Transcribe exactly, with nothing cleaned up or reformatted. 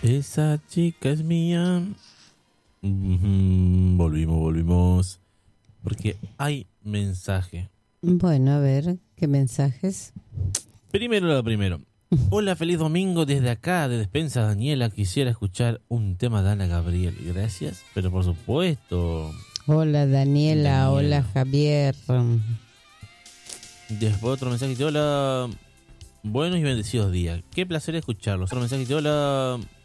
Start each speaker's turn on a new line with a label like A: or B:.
A: Esa chica es mía. Mm, volvimos, volvimos. Porque hay mensaje.
B: Bueno, a ver, ¿qué mensajes?
A: Primero lo primero. Hola, feliz domingo desde acá, de Despensa Daniela. Quisiera escuchar un tema de Ana Gabriel. Gracias, pero por supuesto.
B: Hola, Daniela.
A: Daniela.
B: Hola, Javier.
A: Después otro mensaje que dice, hola, buenos y bendecidos días. Qué placer escucharlos. Otro mensaje que dice, hola,